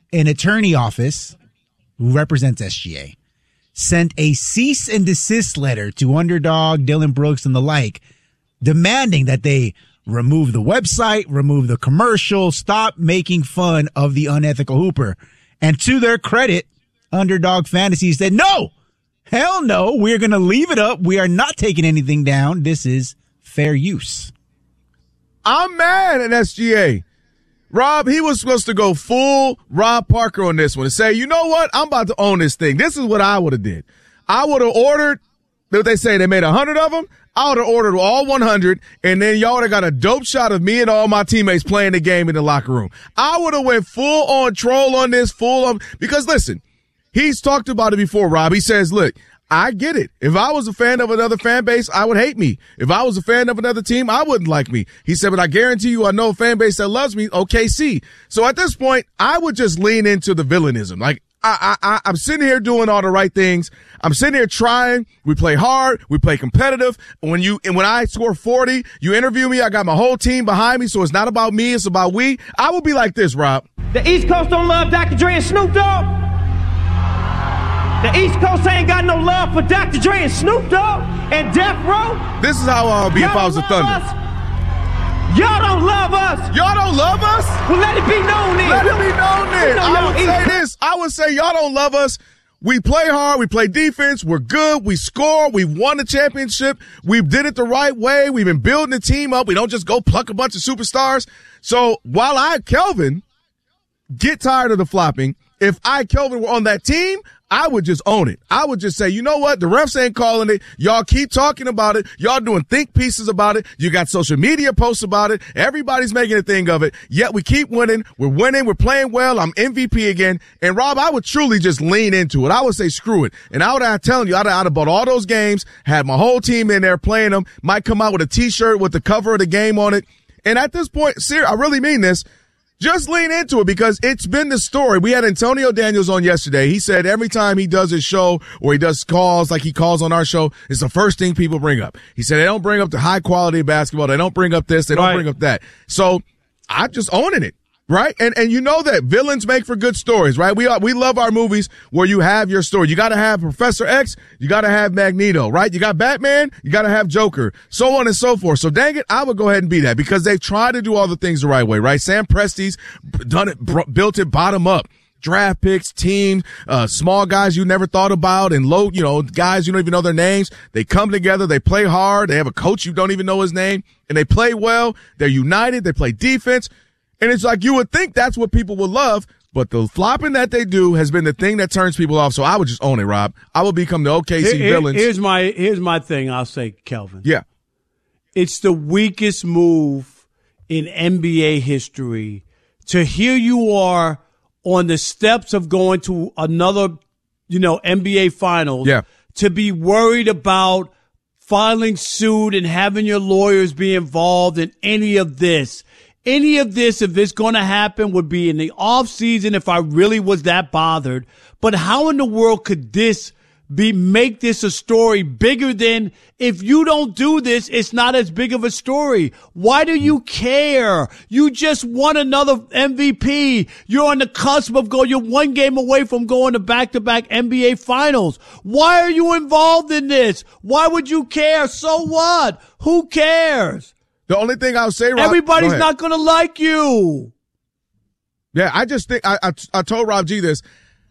an attorney office who represents SGA sent a cease and desist letter to Underdog, Dylan Brooks, and the like, demanding that they remove the website, remove the commercial, stop making fun of the unethical hooper. And to their credit, Underdog Fantasy said, no, hell no, we're going to leave it up. We are not taking anything down. This is fair use. I'm mad at SGA. Rob, he was supposed to go full Rob Parker on this one and say, you know what? I'm about to own this thing. This is what I would have did. I would have ordered, what they say, they made 100 of them. I would have ordered all 100, and then y'all would have got a dope shot of me and all my teammates playing the game in the locker room. I would have went full on troll on this, because listen, he's talked about it before, Rob. He says, look, I get it. If I was a fan of another fan base, I would hate me. If I was a fan of another team, I wouldn't like me. He said, but I guarantee you I know a fan base that loves me, OKC. So at this point, I would just lean into the villainism. Like, I'm sitting here doing all the right things. I'm sitting here trying. We play hard. We play competitive. When I score 40, you interview me. I got my whole team behind me. So it's not about me. It's about we. I will be like this, Rob. The East Coast don't love Dr. Dre and Snoop Dogg. The East Coast ain't got no love for Dr. Dre and Snoop Dogg and Death Row. This is how I'll be if I was the Thunder. Y'all don't love us. Y'all don't love us? Well, let it be known then. Let it be known then. I would say this. I would say y'all don't love us. We play hard. We play defense. We're good. We score. We won the championship. We did it the right way. We've been building the team up. We don't just go pluck a bunch of superstars. So while Kelvin, get tired of the flopping, if Kelvin, were on that team, I would just own it. I would just say, you know what? The refs ain't calling it. Y'all keep talking about it. Y'all doing think pieces about it. You got social media posts about it. Everybody's making a thing of it. Yet we keep winning. We're winning. We're playing well. I'm MVP again. And Rob, I would truly just lean into it. I would say screw it. And I'd have bought all those games, had my whole team in there playing them, might come out with a t-shirt with the cover of the game on it. And at this point, I really mean this. Just lean into it because it's been the story. We had Antonio Daniels on yesterday. He said every time he does his show or he does calls like he calls on our show, it's the first thing people bring up. He said they don't bring up the high quality of basketball. They don't bring up this. They don't bring up that. So I'm just owning it. Right? And you know that villains make for good stories, right? We love our movies where you have your story. You got to have Professor X. You got to have Magneto, right? You got Batman. You got to have Joker, so on and so forth. So dang it, I would go ahead and be that because they've tried to do all the things the right way, right? Sam Presti's done it, built it bottom up. Draft picks, team, small guys you never thought about and low, guys you don't even know their names. They come together. They play hard. They have a coach you don't even know his name and they play well. They're united. They play defense. And it's like you would think that's what people would love, but the flopping that they do has been the thing that turns people off. So I would just own it, Rob. I will become the OKC villains. Here's my thing. I'll say, Kelvin. Yeah, it's the weakest move in NBA history. To here you are on the steps of going to another, NBA finals. Yeah. To be worried about filing suit and having your lawyers be involved in any of this. Any of this, if it's going to happen, would be in the off season if I really was that bothered. But how in the world could this make this a story bigger than if you don't do this, it's not as big of a story? Why do you care? You just won another MVP. You're on the cusp of you're one game away from going to back-to-back NBA finals. Why are you involved in this? Why would you care? So what? Who cares? The only thing I'll say, Rob, everybody's not going to like you. Yeah, I just think I told Rob G this.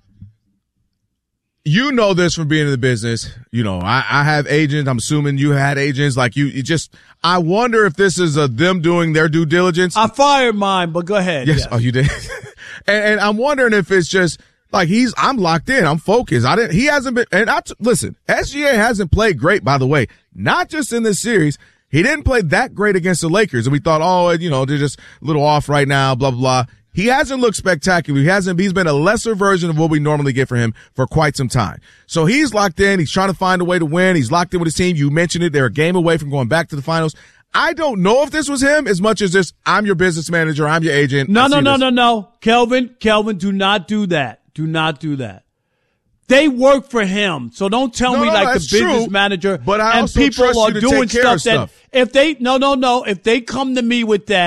You know this from being in the business. I have agents. I'm assuming you had agents like you just, I wonder if this is them doing their due diligence. I fired mine, but go ahead. Yes. Oh, you did. and I'm wondering if it's just like I'm locked in. I'm focused. He hasn't been, and listen, SGA hasn't played great, by the way, not just in this series. He didn't play that great against the Lakers, and we thought, they're just a little off right now, blah, blah, blah. He hasn't looked spectacular. He's been a lesser version of what we normally get for him for quite some time. So he's locked in. He's trying to find a way to win. He's locked in with his team. You mentioned it. They're a game away from going back to the finals. I don't know if this was him as much as this, I'm your business manager, I'm your agent. No. Kelvin, do not do that. Do not do that. They work for him, so don't tell me the business manager but I and also people trust are you to doing take care of stuff that if they if they come to me with that,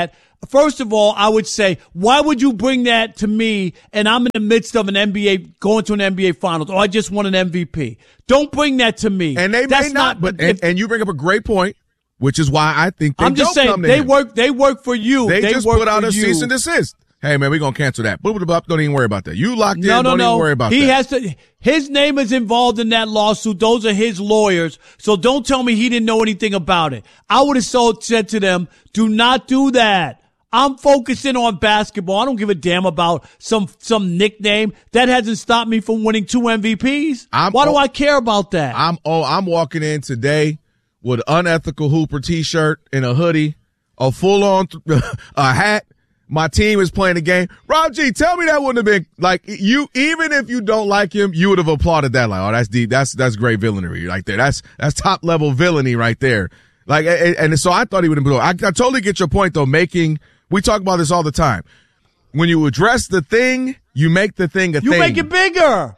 First of all, I would say, why would you bring that to me and I'm in the midst of an NBA, going to an NBA Finals, or I just won an MVP? Don't bring that to me. And they may not, but and you bring up a great point, which is why I think they I'm just don't saying, come to they him. work for you. They just put out a cease and desist. Hey, man, we're going to cancel that. Don't even worry about that. You locked in, don't even worry about that. He has to. His name is involved in that lawsuit. Those are his lawyers. So don't tell me he didn't know anything about it. I would have said to them, do not do that. I'm focusing on basketball. I don't give a damn about some nickname. That hasn't stopped me from winning 2 MVPs. Why do I care about that? I'm walking in today with an Unethical Hooper t-shirt and a hoodie, a full-on a hat. My team is playing the game. Rob G, tell me that wouldn't have been like you. Even if you don't like him, you would have applauded that. Like, oh, that's deep. That's great villainy right there. That's top level villainy right there. Like, and so I thought he would have been. I totally get your point though. We talk about this all the time. When you address the thing, you make the thing a thing. You make it bigger.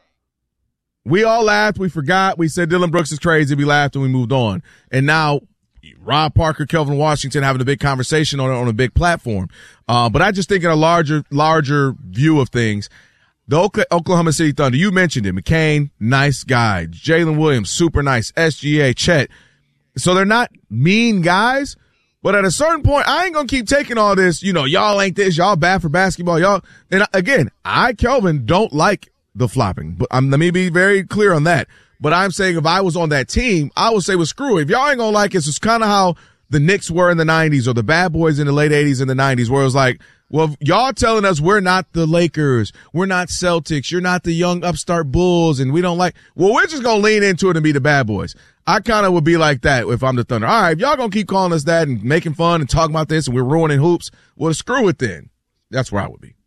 We all laughed. We forgot. We said Dylan Brooks is crazy. We laughed and we moved on. And now Rob Parker, Kelvin Washington having a big conversation on a big platform. But I just think in a larger view of things, the Oklahoma City Thunder, you mentioned it. McCain, nice guy. Jalen Williams, super nice. SGA, Chet. So they're not mean guys, but at a certain point, I ain't going to keep taking all this, y'all ain't this, y'all bad for basketball, y'all. And again, Kelvin, don't like the flopping, but let me be very clear on that. But I'm saying if I was on that team, I would say, well, screw it. If y'all ain't going to like it, it's kind of how the Knicks were in the 90s or the Bad Boys in the late 80s and the 90s, where it was like, well, y'all telling us we're not the Lakers, we're not Celtics, you're not the young upstart Bulls, and we don't like, well, we're just going to lean into it and be the Bad Boys. I kind of would be like that if I'm the Thunder. All right, if y'all going to keep calling us that and making fun and talking about this and we're ruining hoops, well, screw it then. That's where I would be.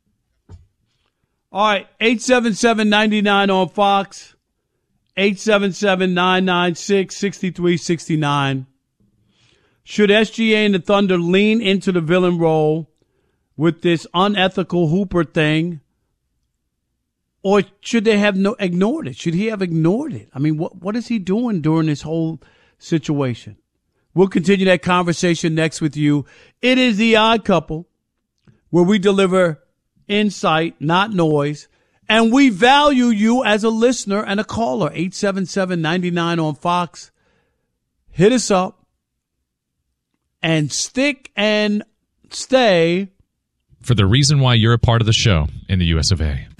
All right, 877-99 on Fox, 877-996-6369. Should SGA and the Thunder lean into the villain role with this unethical Hooper thing, or should they have ignored it? Should he have ignored it? I mean, what is he doing during this whole situation? We'll continue that conversation next with you. It is The Odd Couple, where we deliver insight, not noise, and we value you as a listener and a caller. 877-99 on Fox. Hit us up. And stick and stay for the reason why you're a part of the show in the US of A.